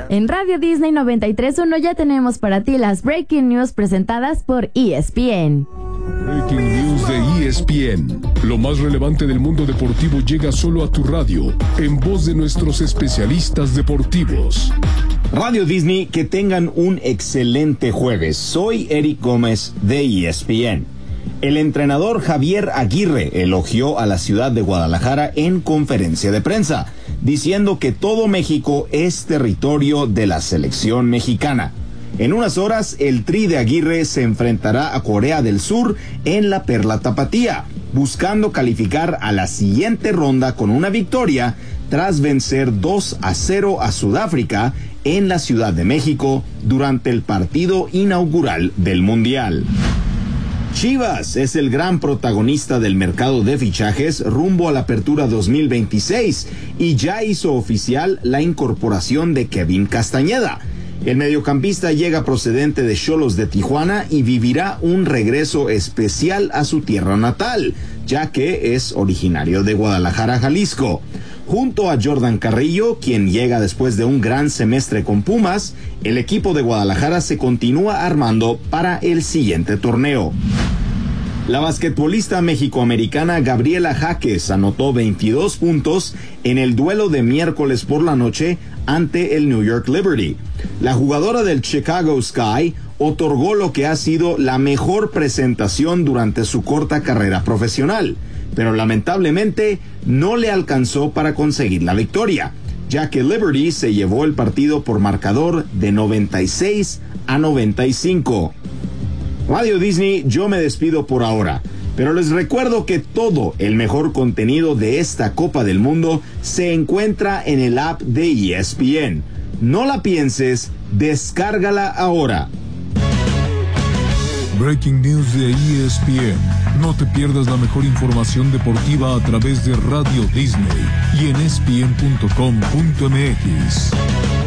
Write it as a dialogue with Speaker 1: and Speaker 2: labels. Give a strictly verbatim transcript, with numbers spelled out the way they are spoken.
Speaker 1: En Radio Disney noventa y tres punto uno ya tenemos para ti las Breaking News presentadas por E S P N.
Speaker 2: Breaking News de E S P N. Lo más relevante del mundo deportivo llega solo a tu radio, en voz de nuestros especialistas deportivos.
Speaker 3: Radio Disney, que tengan un excelente jueves. Soy Eric Gómez de E S P N. El entrenador Javier Aguirre elogió a la ciudad de Guadalajara en conferencia de prensa, diciendo que todo México es territorio de la selección mexicana. En unas horas, el Tri de Aguirre se enfrentará a Corea del Sur en la Perla Tapatía, buscando calificar a la siguiente ronda con una victoria tras vencer dos a cero a Sudáfrica en la Ciudad de México durante el partido inaugural del Mundial. Chivas es el gran protagonista del mercado de fichajes rumbo a la Apertura dos mil veintiséis y ya hizo oficial la incorporación de Kevin Castañeda. El mediocampista llega procedente de Xolos de Tijuana y vivirá un regreso especial a su tierra natal, ya que es originario de Guadalajara, Jalisco. Junto a Jordan Carrillo, quien llega después de un gran semestre con Pumas, el equipo de Guadalajara se continúa armando para el siguiente torneo. La basquetbolista mexicoamericana Gabriela Jaques anotó veintidós puntos en el duelo de miércoles por la noche ante el New York Liberty. La jugadora del Chicago Sky otorgó lo que ha sido la mejor presentación durante su corta carrera profesional, pero lamentablemente no le alcanzó para conseguir la victoria, ya que Liberty se llevó el partido por marcador de noventa y seis a noventa y cinco. Radio Disney, yo me despido por ahora, pero les recuerdo que todo el mejor contenido de esta Copa del Mundo se encuentra en el app de E S P N. No la pienses, descárgala ahora.
Speaker 2: Breaking News de E S P N. No te pierdas la mejor información deportiva a través de Radio Disney y en E S P N punto com punto M X.